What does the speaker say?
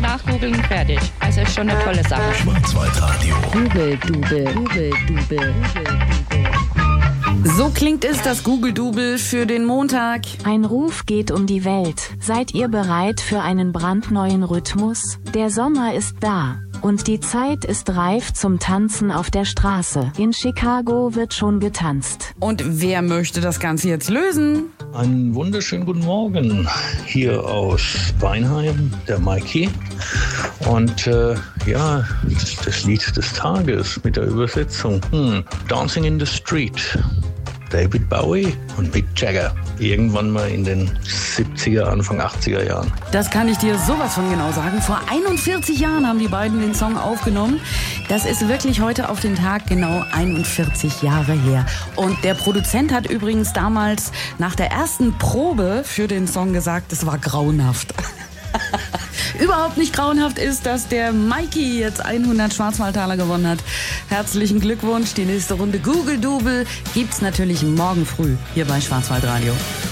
nachgoogeln, fertig. Also ist schon eine tolle Sache. Schwarzwaldradio. Google-Dubel. So klingt es, das Google-Double für den Montag. Ein Ruf geht um die Welt. Seid ihr bereit für einen brandneuen Rhythmus? Der Sommer ist da. Und die Zeit ist reif zum Tanzen auf der Straße. In Chicago wird schon getanzt. Und wer möchte das Ganze jetzt lösen? Einen wunderschönen guten Morgen hier aus Weinheim, der Mikey. Und das Lied des Tages mit der Übersetzung. Dancing in the Street. David Bowie und Mick Jagger. Irgendwann mal in den 70er, Anfang 80er Jahren. Das kann ich dir sowas von genau sagen. Vor 41 Jahren haben die beiden den Song aufgenommen. Das ist wirklich heute auf den Tag genau 41 Jahre her. Und der Produzent hat übrigens damals nach der ersten Probe für den Song gesagt, es war grauenhaft. Überhaupt nicht grauenhaft ist, dass der Mikey jetzt 100 Schwarzwaldtaler gewonnen hat. Herzlichen Glückwunsch. Die nächste Runde Google-Double gibt's natürlich morgen früh hier bei Schwarzwaldradio.